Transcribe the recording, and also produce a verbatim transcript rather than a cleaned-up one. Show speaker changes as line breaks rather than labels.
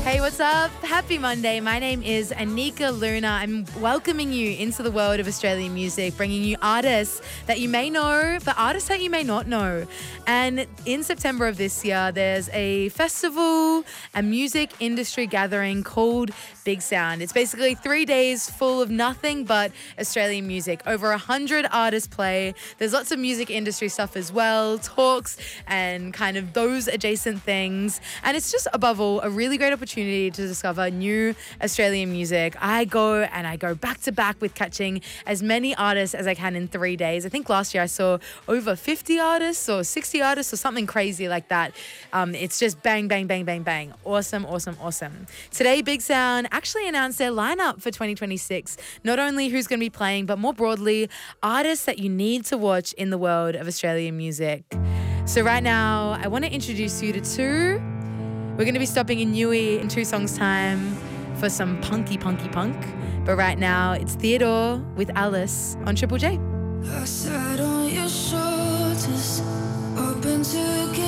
Hey, what's up? Happy Monday. My name is Anika Luna. I'm welcoming you into the world of Australian music, bringing you artists that you may know, but artists that you may not know. And in September of this year, there's a festival, a music industry gathering called Big Sound. It's basically three days full of nothing but Australian music. Over a hundred artists play. There's lots of music industry stuff as well, talks and kind of those adjacent things. And it's just above all a really great opportunity to discover new Australian music. I go and I go back to back with catching as many artists as I can in three days. I think last year I saw over fifty artists or sixty artists or something crazy like that. Um, it's just bang, bang, bang, bang, bang. Awesome, awesome, awesome. Today, Big Sound actually announced their lineup for twenty twenty-six. Not only who's going to be playing, but more broadly, artists that you need to watch in the world of Australian music. So right now, I want to introduce you to two. We're going to be stopping in Newey in two songs' time for some punky, punky punk. But right now, it's Theodore with Alice on Triple J.
I sat on your shoulders, open together.